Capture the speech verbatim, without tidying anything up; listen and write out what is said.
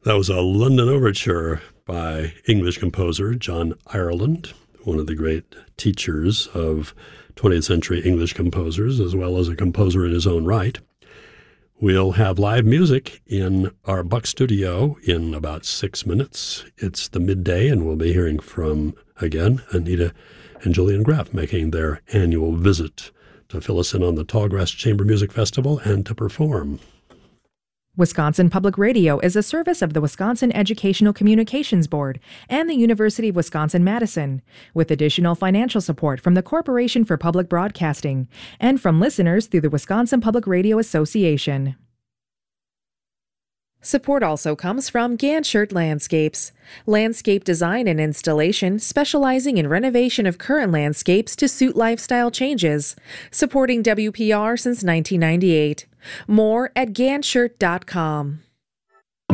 That was a London Overture by English composer John Ireland, one of the great teachers of twentieth century English composers, as well as a composer in his own right. We'll have live music in our Buck studio in about six minutes. It's the midday, and we'll be hearing from, again, Anita and Julian Graff making their annual visit to fill us in on the Tallgrass Chamber Music Festival and to perform. Wisconsin Public Radio is a service of the Wisconsin Educational Communications Board and the University of Wisconsin-Madison, with additional financial support from the Corporation for Public Broadcasting and from listeners through the Wisconsin Public Radio Association. Support also comes from Ganshert Landscapes, landscape design and installation specializing in renovation of current landscapes to suit lifestyle changes, supporting W P R since nineteen ninety-eight. More at ganshert dot com.